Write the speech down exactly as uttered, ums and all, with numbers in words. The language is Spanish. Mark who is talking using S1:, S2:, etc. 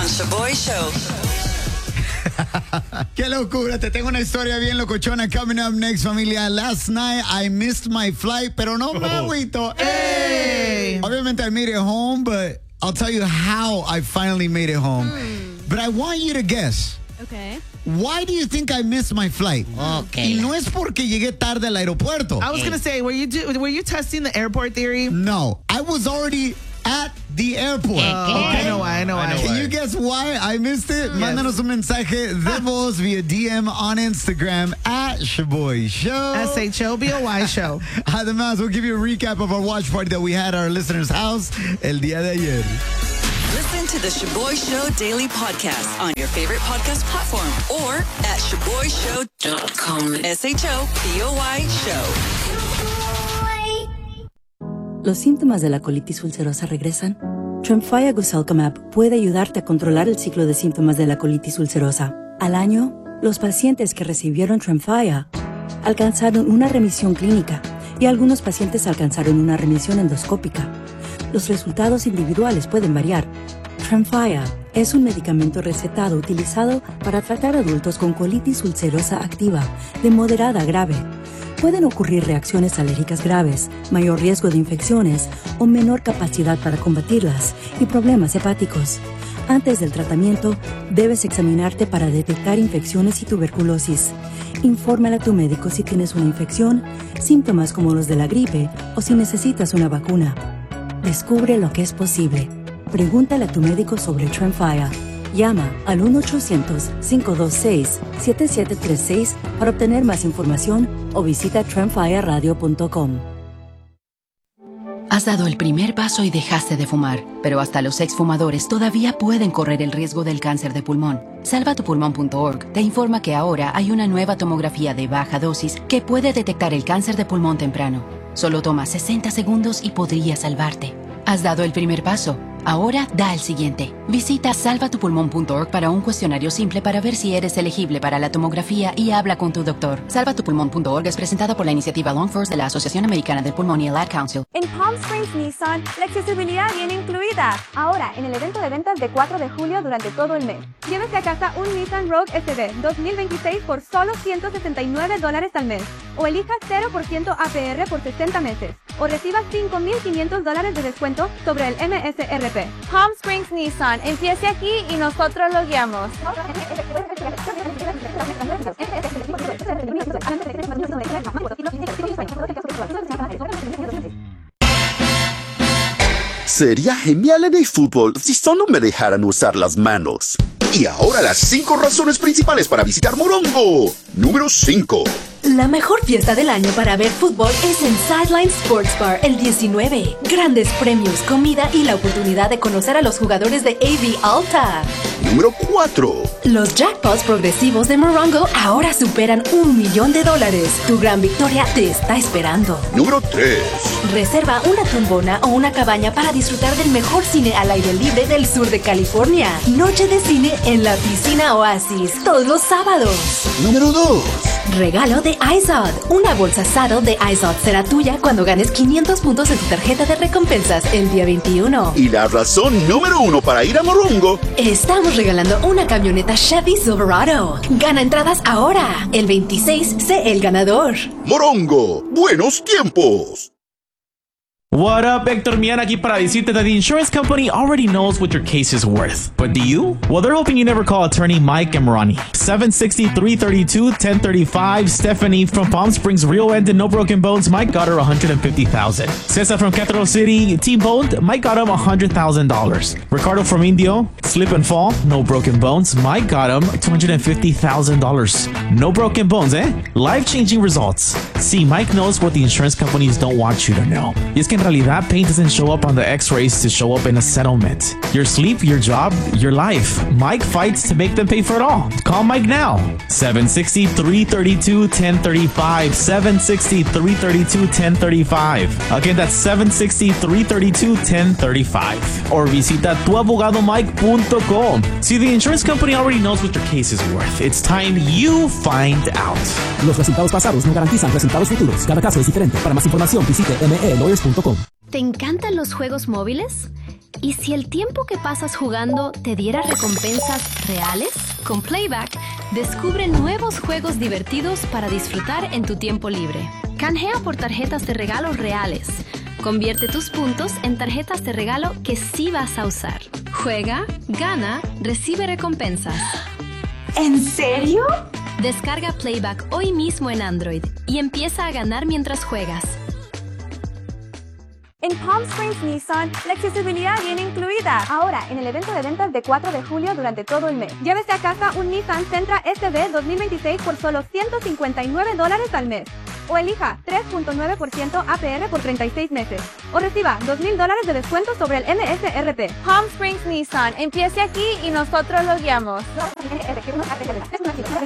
S1: Shaboy Show.
S2: Qué locura, te tengo una historia bien locochona. Coming up next, familia. Last night I missed my flight, pero no me agüito. Hey. Obviamente I made it home, but I'll tell you how I finally made it home. Mm. But I want you to guess.
S3: Okay.
S2: Why do you think I missed my flight?
S4: Okay.
S2: Y no es porque llegué tarde al aeropuerto.
S4: I was going to say, were you do, were you testing the airport theory?
S2: No, I was already at the airport.
S4: Oh, okay. I know why, I know why.
S2: Can you guess why I missed it? Yes. Mándanos un mensaje de voz via D M on Instagram at Shaboy Show.
S4: S H O B O Y Show.
S2: Además, we'll give you a recap of our watch party that we had at our listeners' house el día de ayer.
S1: Listen to the Shaboy Show Daily Podcast on your favorite podcast platform or at shaboy show dot com. S H O B O Y Show.
S5: ¿Los síntomas de la colitis ulcerosa regresan? Tremfya Guselkumab puede ayudarte a controlar el ciclo de síntomas de la colitis ulcerosa. Al año, los pacientes que recibieron Tremfya alcanzaron una remisión clínica y algunos pacientes alcanzaron una remisión endoscópica. Los resultados individuales pueden variar. Tremfya es un medicamento recetado utilizado para tratar adultos con colitis ulcerosa activa de moderada a grave. Pueden ocurrir reacciones alérgicas graves, mayor riesgo de infecciones o menor capacidad para combatirlas y problemas hepáticos. Antes del tratamiento, debes examinarte para detectar infecciones y tuberculosis. Infórmale a tu médico si tienes una infección, síntomas como los de la gripe o si necesitas una vacuna. Descubre lo que es posible. Pregúntale a tu médico sobre Tremfya. Llama al uno ochocientos, cinco dos seis, siete siete tres seis para obtener más información o visita tremfya radio punto com.
S6: Has dado el primer paso y dejaste de fumar, pero hasta los exfumadores todavía pueden correr el riesgo del cáncer de pulmón. salva tu pulmón punto org te informa que ahora hay una nueva tomografía de baja dosis que puede detectar el cáncer de pulmón temprano. Solo toma sesenta segundos y podría salvarte. Has dado el primer paso. Ahora da el siguiente. Visita salva tu pulmón punto org para un cuestionario simple para ver si eres elegible para la tomografía y habla con tu doctor. salva tu pulmón punto org es presentada por la iniciativa Long First de la Asociación Americana del Pulmón y el Ad Council.
S7: En Palm Springs Nissan, la accesibilidad viene incluida. Ahora, en el evento de ventas de cuatro de julio durante todo el mes. Llévese a casa un Nissan Rogue S V dos mil veintiséis por solo ciento sesenta y nueve dólares al mes. O elija cero por ciento A P R por sesenta meses. O reciba cinco mil quinientos dólares de descuento sobre el M S R P.
S8: Palm Springs Nissan, empiece aquí y nosotros lo guiamos.
S9: Sería genial en el fútbol si solo me dejaran usar las manos. Y ahora las cinco razones principales para visitar Morongo. Número cinco.
S10: La mejor fiesta del año para ver fútbol es en Sideline Sports Bar el diecinueve. Grandes premios, comida y la oportunidad de conocer a los jugadores de A V Alta.
S9: Número cuatro.
S10: Los jackpots progresivos de Morongo ahora superan un millón de dólares. Tu gran victoria te está esperando.
S9: Número tres.
S10: Reserva una tumbona o una cabaña para disfrutar del mejor cine al aire libre del sur de California. Noche de cine en la piscina Oasis, todos los sábados.
S9: Número dos.
S10: Regalo de iZod. Una bolsa Saddle de iZod será tuya cuando ganes quinientos puntos en tu tarjeta de recompensas el día veintiuno.
S9: Y la razón número uno para ir a Morongo.
S10: Estamos regalando una camioneta Chevy Silverado. Gana entradas ahora. El veintiséis, sé el ganador.
S9: Morongo, buenos tiempos.
S11: What up, Héctor Mian aquí para decirte that the insurance company already knows what your case is worth. But do you? Well, they're hoping you never call attorney Mike Emrani. seven sixty, three thirty-two, ten thirty-five. Stephanie from Palm Springs, Rio End and No Broken Bones. Mike got her one hundred fifty thousand dollars. Cesar from Cathedral City, T-boned. Mike got him one hundred thousand dollars. Ricardo from Indio, slip and fall, no broken bones. Mike got him two hundred fifty thousand dollars. No broken bones, eh? Life-changing results. See, Mike knows what the insurance companies don't want you to know. Y es que en realidad, pain doesn't show up on the x-rays to show up in a settlement. Your sleep, your job, your life. Mike fights to make them pay for it all. Call Mike now. seven sixty, three thirty-two, ten thirty-five. seven sixty, three thirty-two, ten thirty-five. Again, that's seven sixty, three thirty-two, ten thirty-five. Or visita tu abogado mike punto com. See, the insurance company already knows what your case is worth. It's time you find out.
S12: Los resultados pasados no garantizan resultados futuros. Cada caso es diferente. Para más información, visite m e lawyers punto com.
S13: ¿Te encantan los juegos móviles?
S3: ¿Y si el tiempo que pasas jugando te diera recompensas reales? Con Playback, descubre nuevos juegos divertidos para disfrutar en tu tiempo libre. Canjea por tarjetas de regalo reales. Convierte tus puntos en tarjetas de regalo que sí vas a usar. Juega, gana, recibe recompensas.
S13: ¿En serio?
S3: Descarga Playback hoy mismo en Android y empieza a ganar mientras juegas.
S7: En Palm Springs Nissan, la accesibilidad viene incluida. Ahora, en el evento de ventas de cuatro de julio durante todo el mes. Llévese a casa un Nissan Sentra S V dos mil veintiséis por solo ciento cincuenta y nueve dólares al mes. O elija tres punto nueve por ciento A P R por treinta y seis meses. O reciba dos mil dólares de descuento sobre el M S R P.
S8: Palm Springs Nissan, empiece aquí y nosotros lo guiamos.